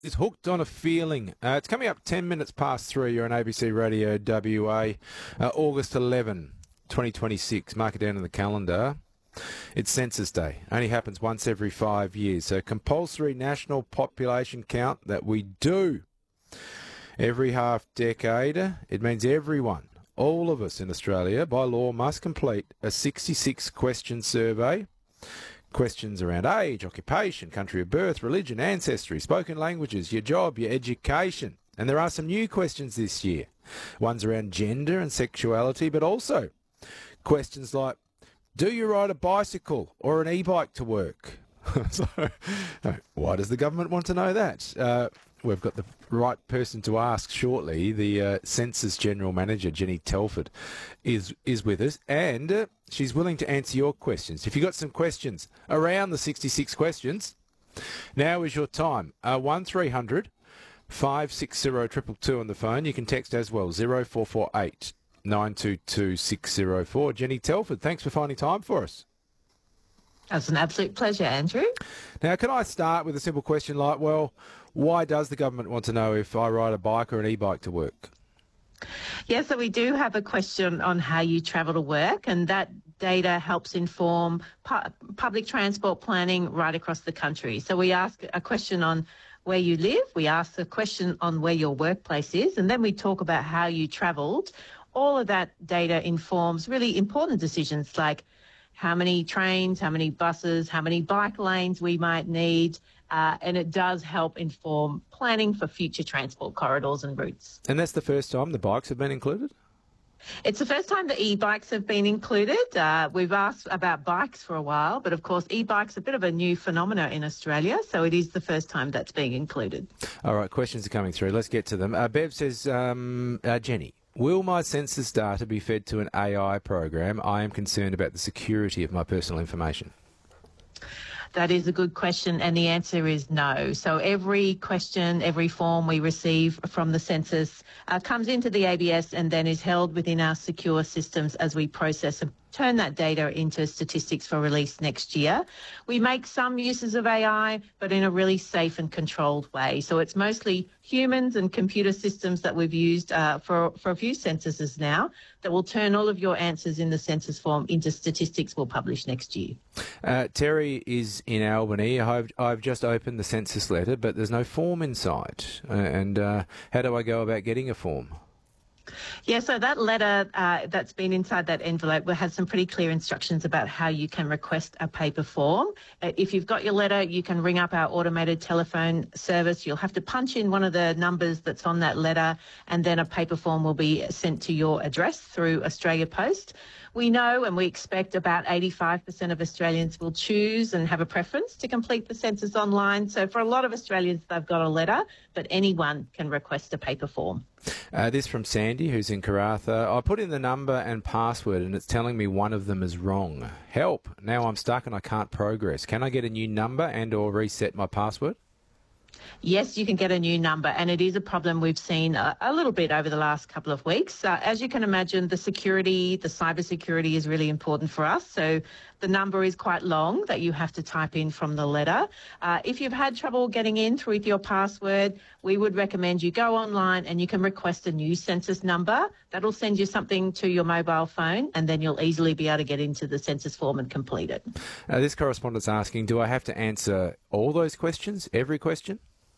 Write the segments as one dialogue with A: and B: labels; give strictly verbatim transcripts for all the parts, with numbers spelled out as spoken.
A: is Hooked on a Feeling. Uh, it's coming up ten minutes past three. You're on A B C Radio W A. Uh, August eleventh, twenty twenty-six. Mark it down in the calendar. It's Census Day. Only happens once every five years. So compulsory national population count that we do every half decade. It means everyone, all of us in Australia, by law, must complete a sixty-six question survey. Questions around age, occupation, country of birth, religion, ancestry, spoken languages, your job, your education. And there are some new questions this year. Ones around gender and sexuality, but also questions like, do you ride a bicycle or an e-bike to work? So, why does the government want to know that? Uh, we've got the right person to ask shortly. The uh, Census General Manager, Jenny Telford, is is with us, and uh, she's willing to answer your questions. If you've got some questions around the sixty-six questions, now is your time. Uh, one three hundred five six zero two two two on the phone. You can text as well, zero four four eight nine two two six zero four. Jenny Telford, thanks for finding time for us.
B: That's an absolute pleasure, Andrew.
A: Now, can I start with a simple question like, well, why does the government want to know if I ride a bike or an e-bike to work?
B: Yeah, so we do have a question on how you travel to work, and that data helps inform pu- public transport planning right across the country. So we ask a question on where you live, we ask a question on where your workplace is, and then we talk about how you travelled. All of that data informs really important decisions like how many trains, how many buses, how many bike lanes we might need, uh, and it does help inform planning for future transport corridors and routes.
A: And that's the first time the bikes have been included?
B: It's the first time the e-bikes have been included. Uh, we've asked about bikes for a while, but of course e-bikes are a bit of a new phenomena in Australia, so it is the first time that's being included.
A: All right, questions are coming through. Let's get to them. Uh, Bev says, um, uh, Jenny, will my census data be fed to an A I program? I am concerned about the security of my personal information.
B: That is a good question, and the answer is no. So every question, every form we receive from the census uh, comes into the A B S and then is held within our secure systems as we process and turn that data into statistics for release next year. We make some uses of A I, but in a really safe and controlled way. So it's mostly humans and computer systems that we've used uh, for, for a few censuses now that will turn all of your answers in the census form into statistics we'll publish next year.
A: Uh, Terry is in Albany. I've, I've just opened the census letter, but there's no form inside. Uh, and uh, how do I go about getting a form?
B: Yeah, so that letter uh, that's been inside that envelope has some pretty clear instructions about how you can request a paper form. Uh, if you've got your letter, you can ring up our automated telephone service. You'll have to punch in one of the numbers that's on that letter, and then a paper form will be sent to your address through Australia Post. We know and we expect about eighty-five percent of Australians will choose and have a preference to complete the census online. So for a lot of Australians, they've got a letter, but anyone can request a paper form.
A: Uh, this from Sandy, who's in Karratha. I put in the number and password and it's telling me one of them is wrong. Help. Now I'm stuck and I can't progress. Can I get a new number and or reset my password?
B: Yes, you can get a new number, and it is a problem we've seen a, a little bit over the last couple of weeks. Uh, as you can imagine, the security, the cyber security is really important for us. So the number is quite long that you have to type in from the letter. Uh, if you've had trouble getting in through with your password, we would recommend you go online and you can request a new census number. That'll send you something to your mobile phone, and then you'll easily be able to get into the census form and complete it.
A: Uh, this correspondent's asking, do I have to answer all those questions, every question?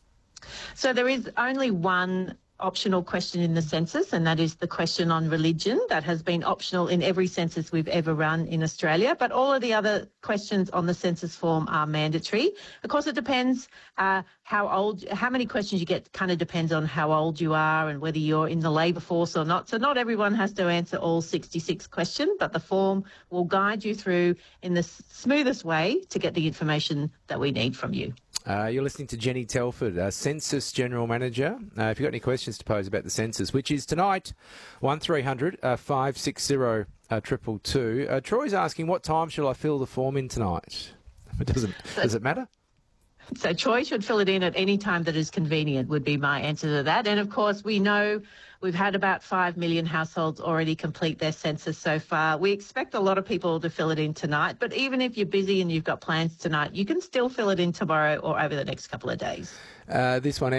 B: So there is only one optional question in the census, and that is the question on religion. That has been optional in every census we've ever run in Australia, but all of the other questions on the census form are mandatory. Of course, it depends uh, how old, how many questions you get kind of depends on how old you are and whether you're in the labour force or not. So not everyone has to answer all sixty-six questions, but the form will guide you through in the smoothest way to get the information that we need from you.
A: Uh, you're listening to Jenny Telford, uh, Census General Manager. Uh, if you've got any questions to pose about the census, which is tonight, one three hundred five six zero two two two. Uh, Troy's asking, what time shall I fill the form in tonight? Does it, does it matter?
B: So Troy should fill it in at any time that is convenient would be my answer to that. And of course, we know we've had about five million households already complete their census so far. We expect a lot of people to fill it in tonight, but even if you're busy and you've got plans tonight, you can still fill it in tomorrow or over the next couple of days.
A: Uh, this one